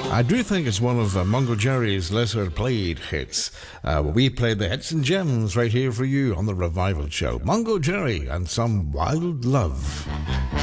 I do think it's one of Mungo Jerry's lesser played hits. We played the hits and gems right here for you on the Revival Show. Mungo Jerry and Some Wild Love.